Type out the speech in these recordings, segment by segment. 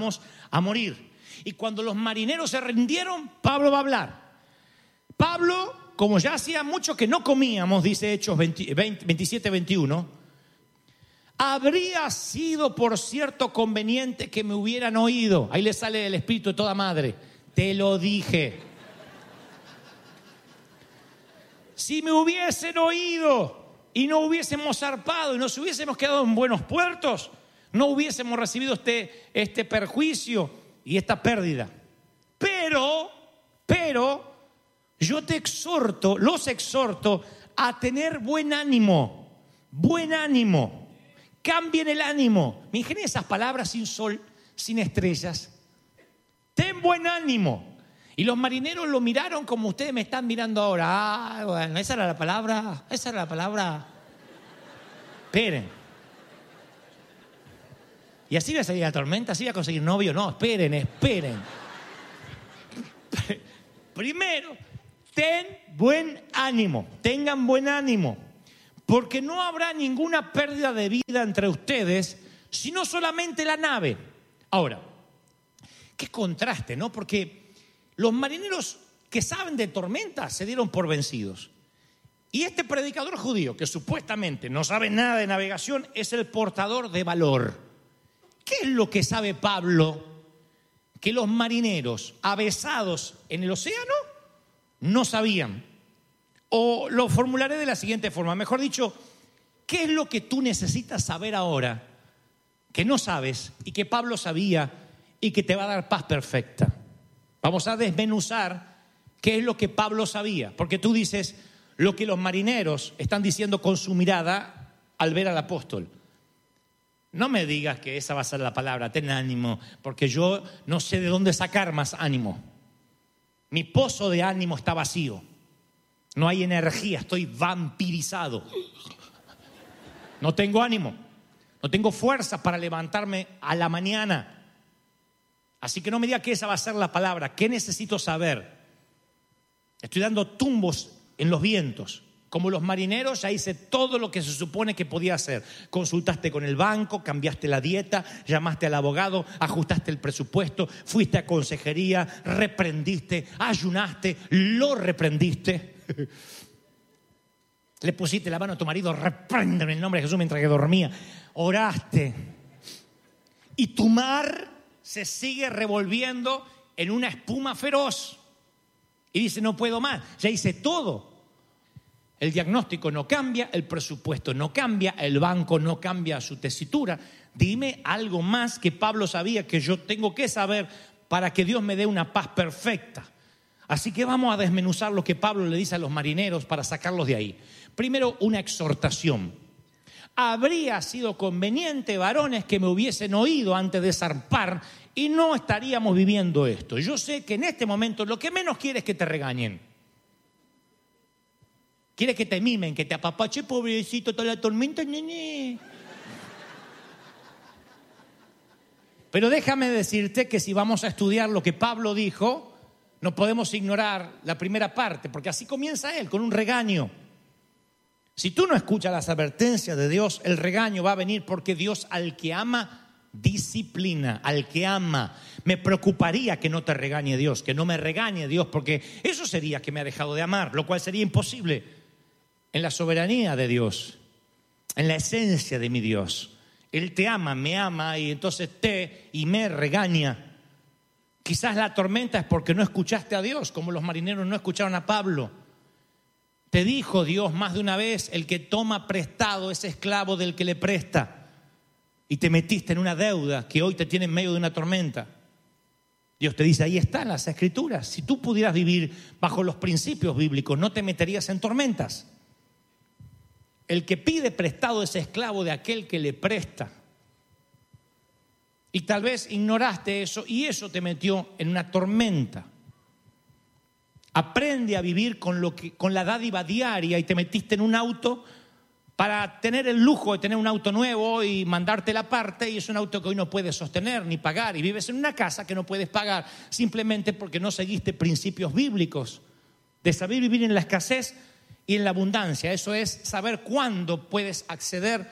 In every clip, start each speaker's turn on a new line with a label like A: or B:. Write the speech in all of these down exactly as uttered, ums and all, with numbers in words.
A: vamos a morir. Y cuando los marineros se rindieron, Pablo va a hablar. Pablo, como ya hacía mucho que no comíamos, dice Hechos veintisiete veintiuno, habría sido por cierto conveniente que me hubieran oído. Ahí le sale el espíritu de toda madre. Te lo dije. Si me hubiesen oído y no hubiésemos zarpado y nos hubiésemos quedado en buenos puertos, no hubiésemos recibido este, este perjuicio y esta pérdida. Pero, pero, yo te exhorto, los exhorto a tener buen ánimo, buen ánimo. Cambien el ánimo. Me ingenié esas palabras: sin sol, sin estrellas. Ten buen ánimo. Y los marineros lo miraron como ustedes me están mirando ahora. Ah, bueno, esa era la palabra, esa era la palabra. Esperen. ¿Y así va a salir la tormenta? ¿Así va a conseguir novio? No, esperen, esperen. Primero, ten buen ánimo. Tengan buen ánimo. Porque no habrá ninguna pérdida de vida entre ustedes, sino solamente la nave. Ahora, qué contraste, ¿no? Porque los marineros que saben de tormentas se dieron por vencidos. Y este predicador judío, que supuestamente no sabe nada de navegación, es el portador de valor. ¿Qué es lo que sabe Pablo? Que los marineros avesados en el océano no sabían. O lo formularé de la siguiente forma, mejor dicho, ¿qué es lo que tú necesitas saber ahora que no sabes y que Pablo sabía y que te va a dar paz perfecta? Vamos a desmenuzar qué es lo que Pablo sabía, porque tú dices lo que los marineros están diciendo con su mirada al ver al apóstol. No me digas que esa va a ser la palabra, ten ánimo, porque yo no sé de dónde sacar más ánimo. Mi pozo de ánimo está vacío. No hay energía, estoy vampirizado. No tengo ánimo, no tengo fuerza para levantarme a la mañana. Así que no me diga que esa va a ser la palabra. ¿Qué necesito saber? Estoy dando tumbos en los vientos. Como los marineros, ya hice todo lo que se supone que podía hacer. Consultaste con el banco, cambiaste la dieta, llamaste al abogado, ajustaste el presupuesto, fuiste a consejería, reprendiste, ayunaste, lo reprendiste. Le pusiste la mano a tu marido, repréndeme en el nombre de Jesús mientras que dormía. Oraste. Y tu mar se sigue revolviendo en una espuma feroz. Y dice, no puedo más, ya hice todo. El diagnóstico no cambia, el presupuesto no cambia, el banco no cambia su tesitura. Dime algo más que Pablo sabía que yo tengo que saber para que Dios me dé una paz perfecta. Así que vamos a desmenuzar lo que Pablo le dice a los marineros para sacarlos de ahí. Primero, una exhortación. Habría sido conveniente, varones, que me hubiesen oído antes de zarpar y no estaríamos viviendo esto. Yo sé que en este momento lo que menos quieres es que te regañen. Quieres que te mimen, que te apapache, pobrecito, toda la tormenta, nene. Pero déjame decirte que si vamos a estudiar lo que Pablo dijo, no podemos ignorar la primera parte, porque así comienza él, con un regaño. Si tú no escuchas las advertencias de Dios, el regaño va a venir porque Dios al que ama, disciplina, al que ama. Me preocuparía que no te regañe Dios, que no me regañe Dios, porque eso sería que me ha dejado de amar, lo cual sería imposible en la soberanía de Dios, en la esencia de mi Dios. Él te ama, me ama y entonces te y me regaña. Quizás la tormenta es porque no escuchaste a Dios, como los marineros no escucharon a Pablo. Te dijo Dios más de una vez, el que toma prestado es esclavo del que le presta. Y te metiste en una deuda que hoy te tiene en medio de una tormenta. Dios te dice, ahí están las escrituras. Si tú pudieras vivir bajo los principios bíblicos, no te meterías en tormentas. El que pide prestado es esclavo de aquel que le presta. Y tal vez ignoraste eso y eso te metió en una tormenta. Aprende a vivir con, lo que, con la dádiva diaria y te metiste en un auto para tener el lujo de tener un auto nuevo y mandarte la parte, y es un auto que hoy no puedes sostener ni pagar, y vives en una casa que no puedes pagar simplemente porque no seguiste principios bíblicos de saber vivir en la escasez y en la abundancia. Eso es saber cuándo puedes acceder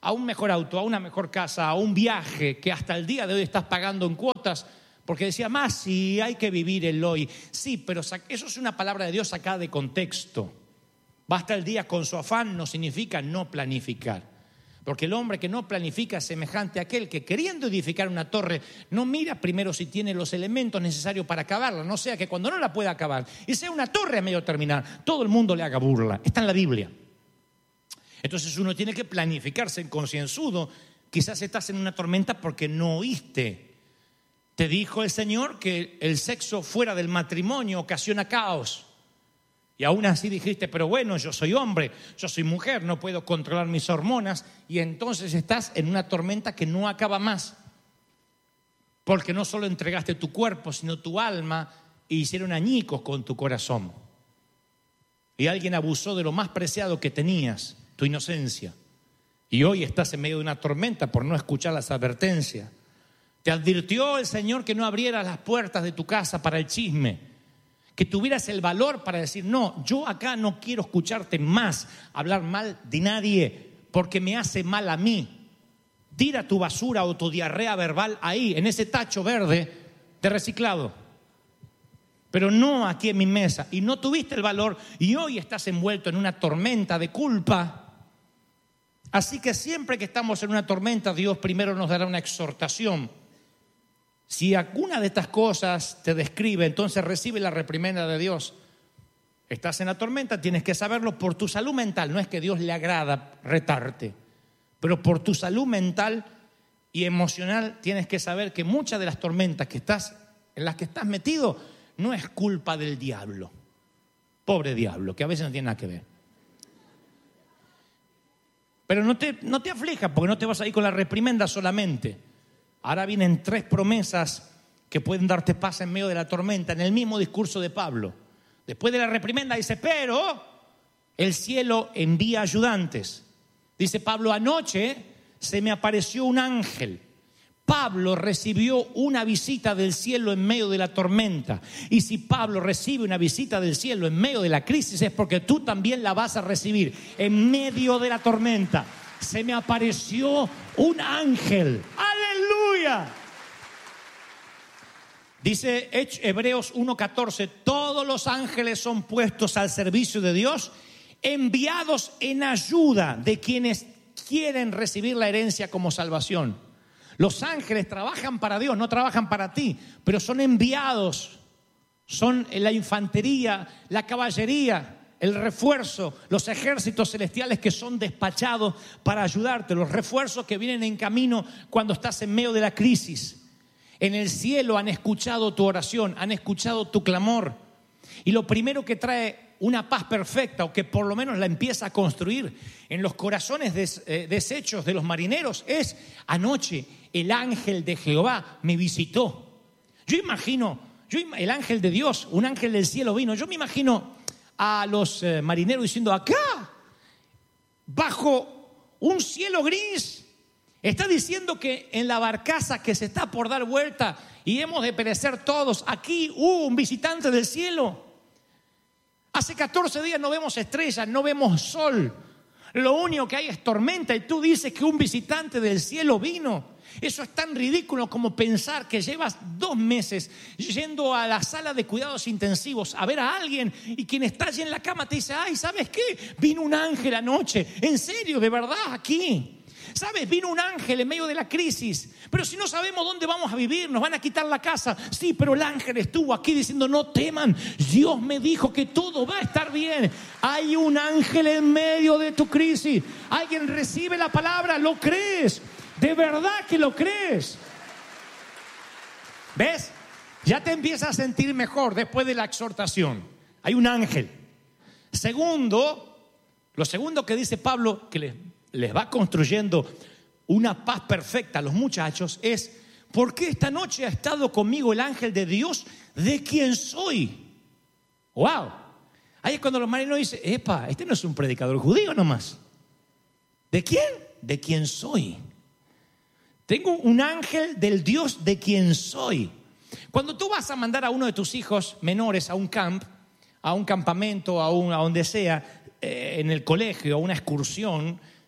A: a un mejor auto, a una mejor casa, a un viaje que hasta el día de hoy estás pagando en cuotas, porque decía, más sí, hay que vivir el hoy. Sí, pero eso es una palabra de Dios sacada de contexto. Basta el día con su afán no significa no planificar. Porque el hombre que no planifica es semejante a aquel que, queriendo edificar una torre, no mira primero si tiene los elementos necesarios para acabarla, no sea que cuando no la pueda acabar y sea una torre a medio terminar, todo el mundo le haga burla. Está en la Biblia. Entonces uno tiene que planificarse en concienzudo. Quizás estás en una tormenta porque no oíste. Te dijo el Señor que el sexo fuera del matrimonio ocasiona caos. Y aún así dijiste, pero bueno, yo soy hombre, yo soy mujer, no puedo controlar mis hormonas. Y entonces estás en una tormenta que no acaba más. Porque no solo entregaste tu cuerpo, sino tu alma, e hicieron añicos con tu corazón. Y alguien abusó de lo más preciado que tenías, tu inocencia. Y hoy estás en medio de una tormenta por no escuchar las advertencias. Te advirtió el Señor que no abrieras las puertas de tu casa para el chisme. Que tuvieras el valor para decir, no, yo acá no quiero escucharte más hablar mal de nadie porque me hace mal a mí. Tira tu basura o tu diarrea verbal ahí, en ese tacho verde de reciclado. Pero no aquí en mi mesa. Y no tuviste el valor y hoy estás envuelto en una tormenta de culpa. Así que siempre que estamos en una tormenta, Dios primero nos dará una exhortación. Si alguna de estas cosas te describe, entonces recibe la reprimenda de Dios. Estás en la tormenta, tienes que saberlo por tu salud mental. No es que Dios le agrada retarte, pero por tu salud mental y emocional tienes que saber que muchas de las tormentas que estás, en las que estás metido no es culpa del diablo. Pobre diablo, que a veces no tiene nada que ver. Pero no te, no te aflijas porque no te vas a ir con la reprimenda solamente. Ahora vienen tres promesas que pueden darte paz en medio de la tormenta, en el mismo discurso de Pablo. Después de la reprimenda dice, pero el cielo envía ayudantes. Dice Pablo, anoche se me apareció un ángel. Pablo recibió una visita del cielo en medio de la tormenta. Y si Pablo recibe una visita del cielo en medio de la crisis, es porque tú también la vas a recibir en medio de la tormenta. Se me apareció un ángel. ¡Aleluya! Dice Hebreos uno catorce, todos los ángeles son puestos al servicio de Dios, enviados en ayuda de quienes quieren recibir la herencia como salvación. Los ángeles trabajan para Dios, no trabajan para ti, pero son enviados, son la infantería, la caballería, el refuerzo, los ejércitos celestiales que son despachados para ayudarte, los refuerzos que vienen en camino cuando estás en medio de la crisis. En el cielo han escuchado tu oración, han escuchado tu clamor. Y lo primero que trae una paz perfecta, o que por lo menos la empieza a construir en los corazones des, eh, deshechos de los marineros, es: anoche el ángel de Jehová me visitó. Yo imagino, yo, el ángel de Dios, un ángel del cielo vino. Yo me imagino a los eh, marineros diciendo: acá, bajo un cielo gris, está diciendo que en la barcaza que se está por dar vuelta y hemos de perecer todos, aquí hubo un visitante del cielo. Hace catorce días no vemos estrellas, no vemos sol. Lo único que hay es tormenta y tú dices que un visitante del cielo vino. Eso es tan ridículo como pensar que llevas dos meses yendo a la sala de cuidados intensivos a ver a alguien y quien está allí en la cama te dice: ay, ¿sabes qué? Vino un ángel anoche. En serio, de verdad, aquí. ¿Sabes? Vino un ángel en medio de la crisis. Pero si no sabemos dónde vamos a vivir, nos van a quitar la casa. Sí, pero el ángel estuvo aquí diciendo: no teman, Dios me dijo que todo va a estar bien. Hay un ángel en medio de tu crisis. Alguien recibe la palabra, ¿lo crees? ¿De verdad que lo crees? ¿Ves? Ya te empiezas a sentir mejor después de la exhortación. Hay un ángel. Segundo, lo segundo que dice Pablo, que les, les va construyendo una paz perfecta a los muchachos, es: ¿por qué esta noche ha estado conmigo el ángel de Dios, de quien soy? ¡Wow! Ahí es cuando los marineros dicen: epa, este no es un predicador judío nomás. ¿De quién? De quien soy. Tengo un ángel del Dios de quien soy. Cuando tú vas a mandar a uno de tus hijos menores a un camp, a un campamento, a, un, a donde sea, eh, en el colegio, a una excursión,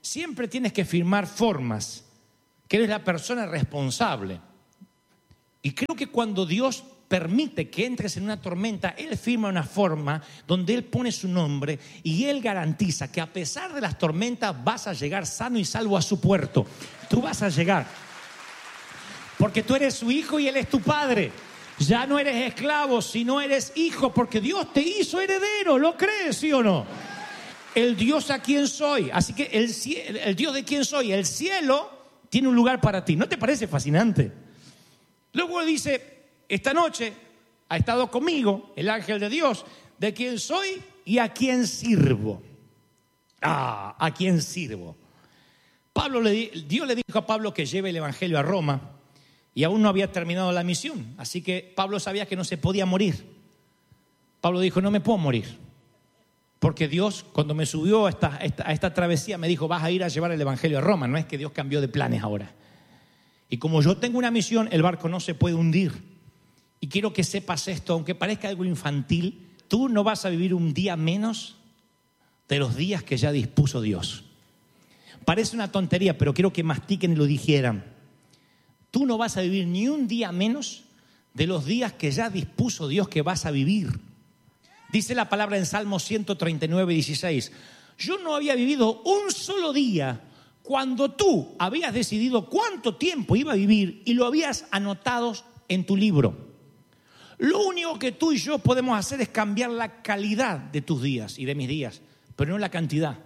A: siempre tienes que firmar formas, que eres la persona responsable. Y creo que cuando Dios permite que entres en una tormenta, Él firma una forma donde Él pone su nombre y Él garantiza que a pesar de las tormentas vas a llegar sano y salvo a su puerto. Tú vas a llegar. Porque tú eres su hijo y Él es tu padre. Ya no eres esclavo, sino eres hijo, porque Dios te hizo heredero. ¿Lo crees, sí o no? El Dios a quien soy. Así que el, el Dios de quien soy, el cielo, tiene un lugar para ti. ¿No te parece fascinante? Luego dice, esta noche ha estado conmigo el ángel de Dios, de quien soy y a quien sirvo. Ah, a quien sirvo. Pablo le, Dios le dijo a Pablo que lleve el evangelio a Roma y aún no había terminado la misión. Así que Pablo sabía que no se podía morir. Pablo dijo, no me puedo morir. Porque Dios, cuando me subió a esta, esta, a esta travesía, me dijo, vas a ir a llevar el evangelio a Roma. No es que Dios cambió de planes ahora. Y como yo tengo una misión, el barco no se puede hundir. Y quiero que sepas esto, aunque parezca algo infantil, tú no vas a vivir un día menos de los días que ya dispuso Dios. Parece una tontería, pero quiero que mastiquen y lo dijeran. Tú no vas a vivir ni un día menos de los días que ya dispuso Dios que vas a vivir. Dice la palabra en Salmo ciento treinta y nueve, dieciséis. Yo no había vivido un solo día cuando tú habías decidido cuánto tiempo iba a vivir y lo habías anotado en tu libro. Lo único que tú y yo podemos hacer es cambiar la calidad de tus días y de mis días, pero no la cantidad.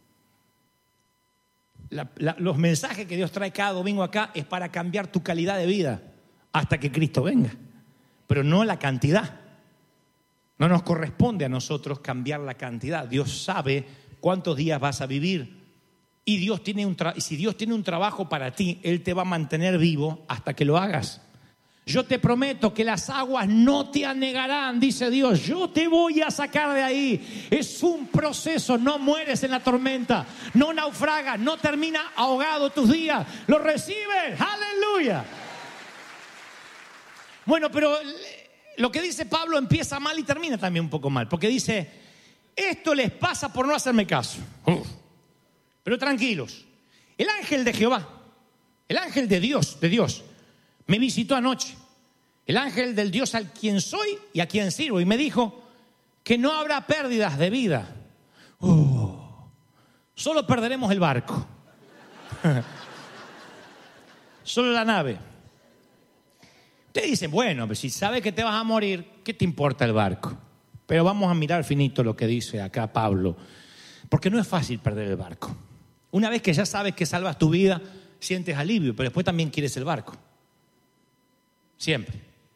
A: La, la, los mensajes que Dios trae cada domingo acá es para cambiar tu calidad de vida hasta que Cristo venga, pero no la cantidad. No nos corresponde a nosotros cambiar la cantidad. Dios sabe cuántos días vas a vivir. Y Dios tiene un tra- si Dios tiene un trabajo para ti, Él te va a mantener vivo hasta que lo hagas. Yo te prometo que las aguas no te anegarán, dice Dios. Yo te voy a sacar de ahí. Es un proceso, no mueres en la tormenta, no naufragas, no termina ahogado tus días. Lo recibes, aleluya. Bueno, pero lo que dice Pablo empieza mal y termina también un poco mal. Porque dice, esto les pasa por no hacerme caso. Uf. Pero tranquilos, el ángel de Jehová, el ángel de Dios, de Dios, me visitó anoche. El ángel del Dios al quien soy y a quien sirvo. Y me dijo que no habrá pérdidas de vida. Uh, solo perderemos el barco. Solo la nave. Ustedes dicen, bueno, pero si sabes que te vas a morir, ¿qué te importa el barco? Pero vamos a mirar finito lo que dice acá Pablo. Porque no es fácil perder el barco. Una vez que ya sabes que salvas tu vida, sientes alivio, pero después también quieres el barco. Siempre.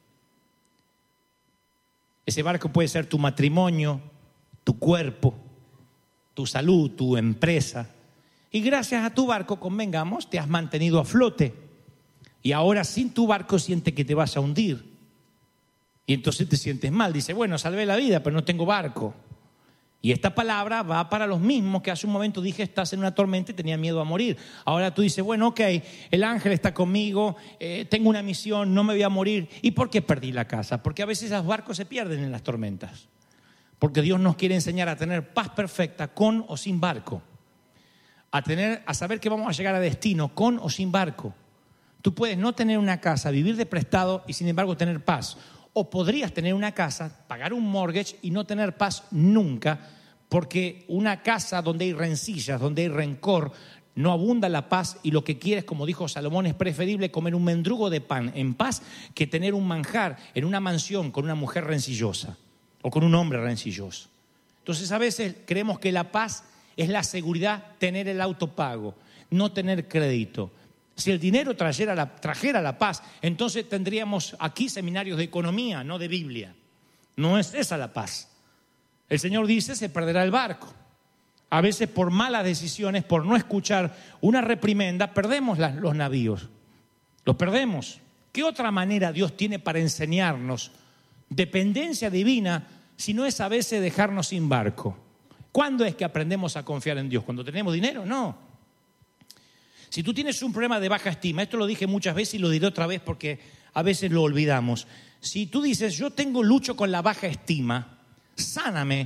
A: Ese barco puede ser tu matrimonio, tu cuerpo, tu salud, tu empresa. Y gracias a tu barco, convengamos, te has mantenido a flote. Y ahora sin tu barco sientes que te vas a hundir. Y entonces te sientes mal. Dice, bueno, salvé la vida, pero no tengo barco. Y esta palabra va para los mismos que hace un momento dije, estás en una tormenta y tenía miedo a morir. Ahora tú dices, bueno, ok, el ángel está conmigo, eh, tengo una misión, no me voy a morir. ¿Y por qué perdí la casa? Porque a veces los barcos se pierden en las tormentas. Porque Dios nos quiere enseñar a tener paz perfecta con o sin barco. A, tener, a saber que vamos a llegar a destino con o sin barco. Tú puedes no tener una casa, vivir de prestado y sin embargo tener paz. O podrías tener una casa, pagar un mortgage y no tener paz nunca, porque una casa donde hay rencillas, donde hay rencor, no abunda la paz y lo que quieres, como dijo Salomón, es preferible comer un mendrugo de pan en paz que tener un manjar en una mansión con una mujer rencillosa o con un hombre rencilloso. Entonces a veces creemos que la paz es la seguridad, tener el auto pago, no tener crédito. Si el dinero trajera la, trajera la paz, entonces tendríamos aquí seminarios de economía, no de Biblia. No es esa la paz. El Señor dice, se perderá el barco. A veces por malas decisiones, por no escuchar una reprimenda, perdemos las, los navíos. Los perdemos. ¿Qué otra manera Dios tiene para enseñarnos dependencia divina si no es a veces dejarnos sin barco? ¿Cuándo es que aprendemos a confiar en Dios? ¿Cuando tenemos dinero? No. Si tú tienes un problema de baja estima, esto lo dije muchas veces y lo diré otra vez porque a veces lo olvidamos. Si tú dices, yo tengo lucho con la baja estima, sáname,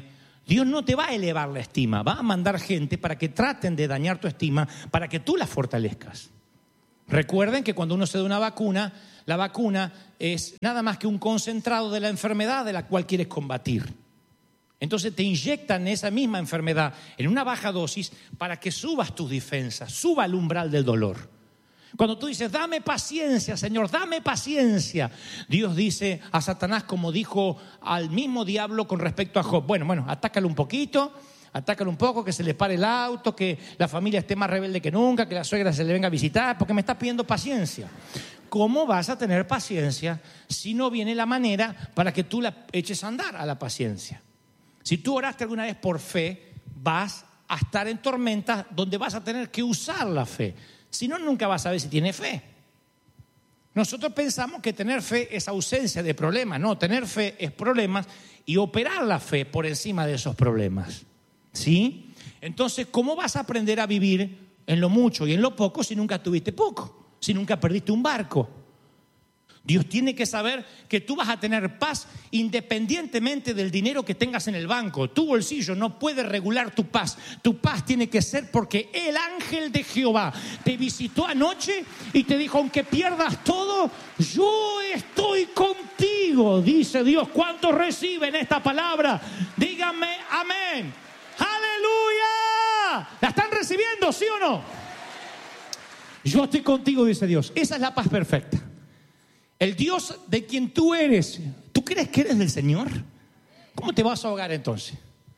A: Dios no te va a elevar la estima, va a mandar gente para que traten de dañar tu estima, para que tú la fortalezcas. Recuerden que cuando uno se da una vacuna, la vacuna es nada más que un concentrado de la enfermedad de la cual quieres combatir. Entonces te inyectan esa misma enfermedad en una baja dosis para que subas tus defensas, suba el umbral del dolor. Cuando tú dices, dame paciencia, Señor, dame paciencia, Dios dice a Satanás, como dijo al mismo diablo con respecto a Job: bueno, bueno, atácalo un poquito, atácalo un poco, que se le pare el auto, que la familia esté más rebelde que nunca, que la suegra se le venga a visitar, porque me está pidiendo paciencia. ¿Cómo vas a tener paciencia si no viene la manera para que tú la eches a andar a la paciencia? Si tú oraste alguna vez por fe, vas a estar en tormentas donde vas a tener que usar la fe. Si no, nunca vas a ver si tiene fe. Nosotros pensamos que tener fe es ausencia de problemas. No, tener fe es problemas y operar la fe por encima de esos problemas. ¿Sí? Entonces, ¿cómo vas a aprender a vivir en lo mucho y en lo poco si nunca tuviste poco? Si nunca perdiste un barco. Dios tiene que saber que tú vas a tener paz independientemente del dinero que tengas en el banco. Tu bolsillo no puede regular tu paz. Tu paz tiene que ser porque el ángel de Jehová te visitó anoche y te dijo: aunque pierdas todo, yo estoy contigo, dice Dios. ¿Cuántos reciben esta palabra? Díganme amén. ¡Aleluya! ¿La están recibiendo, sí o no? Yo estoy contigo, dice Dios. Esa es la paz perfecta. El Dios de quien tú eres, ¿tú crees que eres del Señor? ¿Cómo te vas a ahogar entonces?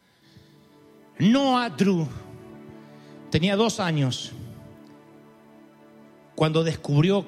A: Noah Drew tenía dos años cuando descubrió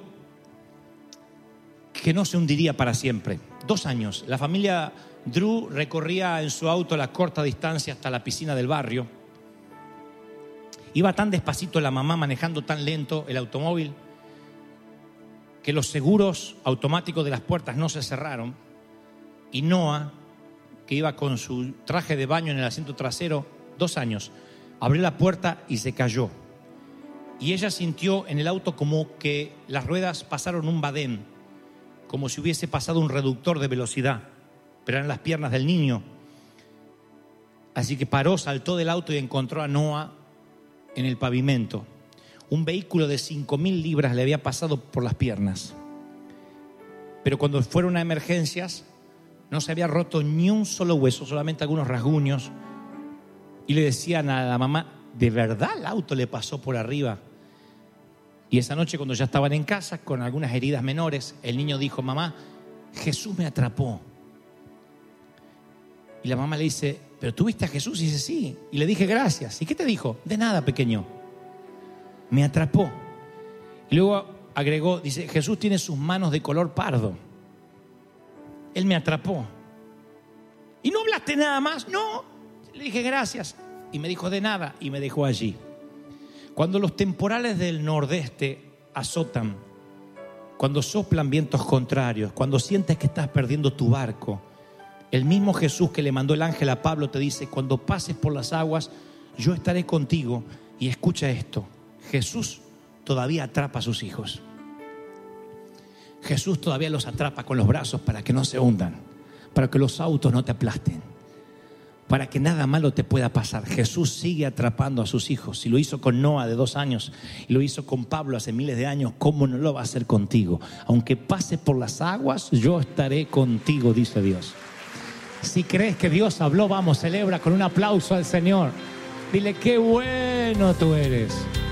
A: que no se hundiría para siempre. Dos años. La familia Drew recorría en su auto la corta distancia hasta la piscina del barrio. Iba tan despacito la mamá, manejando tan lento el automóvil, que los seguros automáticos de las puertas no se cerraron, y Noah, que iba con su traje de baño en el asiento trasero, dos años, abrió la puerta y se cayó. Y ella sintió en el auto como que las ruedas pasaron un badén, como si hubiese pasado un reductor de velocidad, pero eran las piernas del niño. Así que paró, saltó del auto y encontró a Noah en el pavimento. Un vehículo de cinco mil libras le había pasado por las piernas. Pero cuando fueron a emergencias, no se había roto ni un solo hueso, solamente algunos rasguños. Y le decían a la mamá: ¿de verdad el auto le pasó por arriba? Y esa noche, cuando ya estaban en casa con algunas heridas menores, el niño dijo: mamá, Jesús me atrapó. Y la mamá le dice: ¿pero tú viste a Jesús? Y dice: sí. Y le dije: gracias. ¿Y qué te dijo? De nada, pequeño. Me atrapó. Y luego agregó, dice: Jesús tiene sus manos de color pardo. Él me atrapó. ¿Y no hablaste nada más? No. Le dije: gracias. Y me dijo: de nada. Y me dejó allí. Cuando los temporales del nordeste azotan, cuando soplan vientos contrarios, cuando sientes que estás perdiendo tu barco, el mismo Jesús que le mandó el ángel a Pablo te dice: cuando pases por las aguas, yo estaré contigo. Y escucha esto: Jesús todavía atrapa a sus hijos. Jesús todavía los atrapa con los brazos para que no se hundan, para que los autos no te aplasten, para que nada malo te pueda pasar. Jesús sigue atrapando a sus hijos. Si lo hizo con Noah de dos años y lo hizo con Pablo hace miles de años, ¿cómo no lo va a hacer contigo? Aunque pase por las aguas, yo estaré contigo, dice Dios. Si crees que Dios habló, vamos, celebra con un aplauso al Señor. Dile: qué bueno tú eres.